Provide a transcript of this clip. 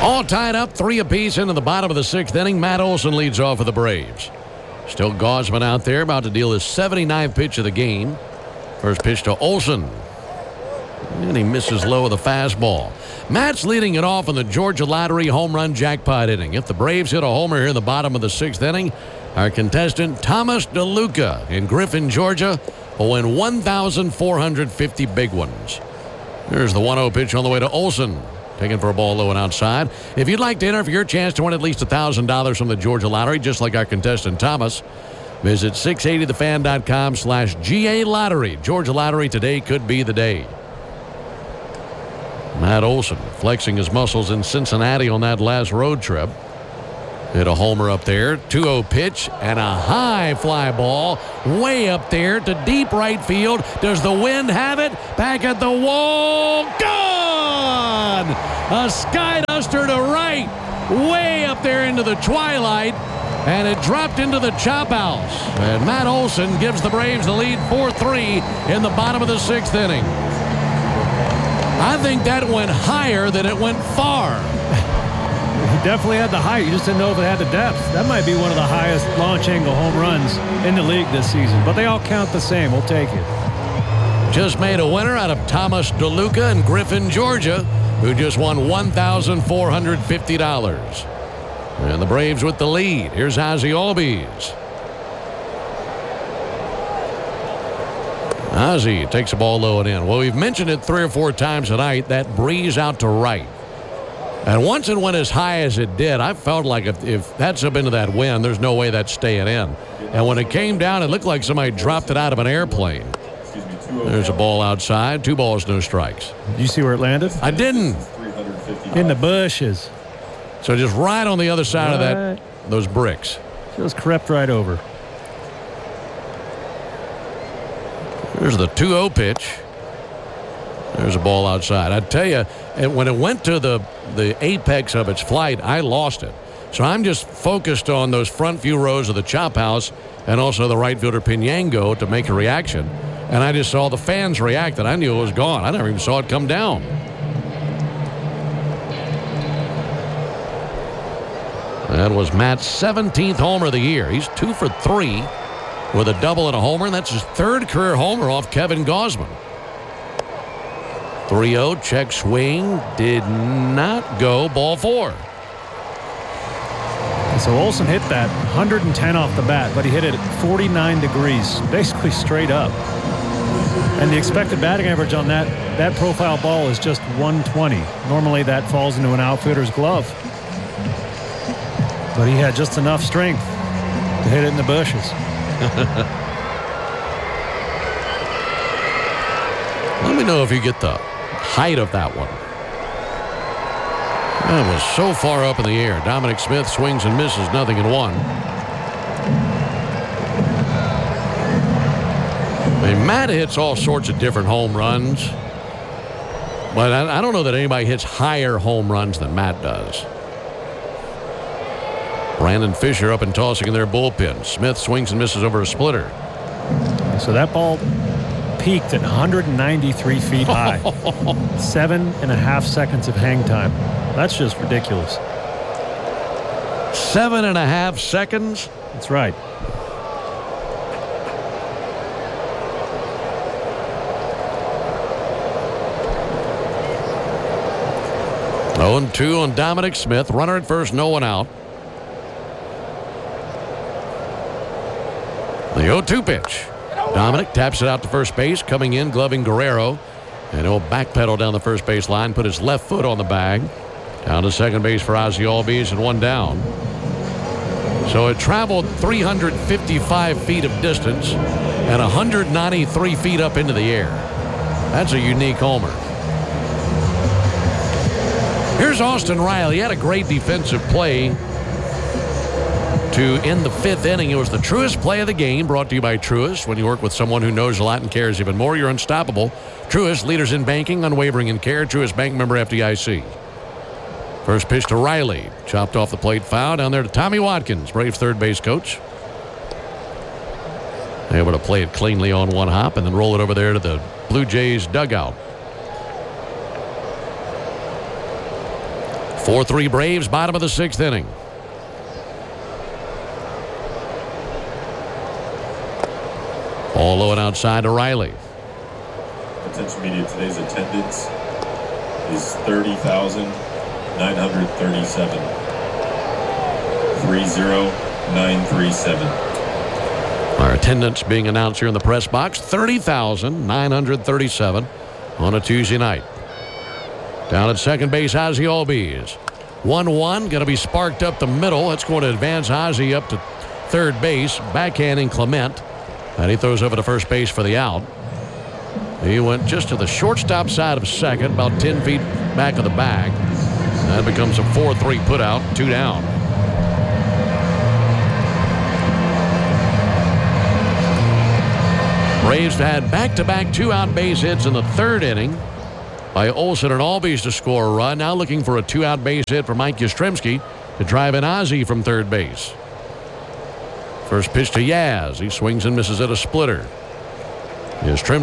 All tied up, 3 apiece into the bottom of the 6th inning. Matt Olson leads off for the Braves. Still Gausman out there, about to deal his 79th pitch of the game. First pitch to Olson. And he misses low with a fastball. Matt's leading it off in the Georgia Lottery home run jackpot inning. If the Braves hit a homer here in the bottom of the 6th inning, our contestant Thomas DeLuca in Griffin, Georgia, will win 1,450 big ones. There's the 1-0 pitch on the way to Olson. Taken for a ball low and outside. If you'd like to enter for your chance to win at least $1,000 from the Georgia Lottery, just like our contestant Thomas, visit 680thefan.com/GA Lottery. Georgia Lottery, today could be the day. Matt Olson flexing his muscles in Cincinnati on that last road trip. Hit a homer up there. 2-0 pitch and a high fly ball way up there to deep right field. Does the wind have it? Back at the wall. Gone! A sky duster to right. Way up there into the twilight. And it dropped into the chop house. And Matt Olson gives the Braves the lead 4-3 in the bottom of the 6th inning. I think that went higher than it went far. He definitely had the height. You just didn't know if it had the depth. That might be one of the highest launch angle home runs in the league this season. But they all count the same. We'll take it. Just made a winner out of Thomas DeLuca in Griffin, Georgia, who just won $1,450. And the Braves with the lead. Here's Ozzie Albies. Ozzie takes the ball low and in. Well, we've mentioned it 3 or 4 times tonight, that breeze out to right. And once it went as high as it did, I felt like if that's up into that wind, there's no way that's staying in. And when it came down, it looked like somebody dropped it out of an airplane. There's a ball outside. 2 balls, no strikes. Did you see where it landed? I didn't. In the bushes. So just right on the other side of those bricks. Just crept right over. There's the 2-0 pitch. There's a ball outside. I tell you, when it went to the apex of its flight, I lost it. So I'm just focused on those front few rows of the chop house and also the right fielder Pinango to make a reaction. And I just saw the fans react, and I knew it was gone. I never even saw it come down. That was Matt's 17th homer of the year. He's 2 for 3 with a double and a homer, and that's his 3rd career homer off Kevin Gausman. 3-0, check swing, did not go, ball 4. So Olson hit that 110 off the bat, but he hit it at 49 degrees, basically straight up. And the expected batting average on that profile ball is just 120. Normally that falls into an outfielder's glove. But he had just enough strength to hit it in the bushes. Let me know if you get the height of that one. That was so far up in the air. Dominic Smith swings and misses, nothing in 1. I mean, Matt hits all sorts of different home runs, but I don't know that anybody hits higher home runs than Matt does. Brandon Fisher up and tossing in their bullpen. Smith swings and misses over a splitter. So that ball peaked at 193 feet high. 7.5 seconds of hang time. That's just ridiculous. 7.5 seconds? That's right. Oh, 0-2 on Dominic Smith. Runner at first, no one out. The 0-2 pitch. Dominic taps it out to first base, coming in, gloving Guerrero. And he'll backpedal down the first base line, put his left foot on the bag. Down to second base for Ozzie Albies and 1 down. So it traveled 355 feet of distance and 193 feet up into the air. That's a unique homer. Here's Austin Riley. He had a great defensive play to end the 5th inning. It was the Truist play of the game, brought to you by Truist. When you work with someone who knows a lot and cares even more, you're unstoppable. Truist, leaders in banking, unwavering in care. Truist Bank, member FDIC. First pitch to Riley. Chopped off the plate, foul. Down there to Tommy Watkins, Braves third base coach. Able to play it cleanly on 1 hop and then roll it over there to the Blue Jays dugout. 4-3 Braves, bottom of the 6th inning. All low and outside to Riley. Attention media, today's attendance is 30,937. 30937. Our attendance being announced here in the press box, 30,937 on a Tuesday night. Down at second base, Ozzie Albies. 1-1, going to be sparked up the middle. It's going to advance Ozzie up to third base, backhanding Clement. And he throws over to first base for the out. He went just to the shortstop side of second, about 10 feet back of the bag. That becomes a 4-3 putout, 2 down. Braves had back-to-back 2-out base hits in the 3rd inning by Olson and Albies to score a run. Now looking for a 2-out base hit for Mike Yastrzemski to drive in Ozzie from third base. First pitch to Yaz. He swings and misses at a splitter. Yastrzemski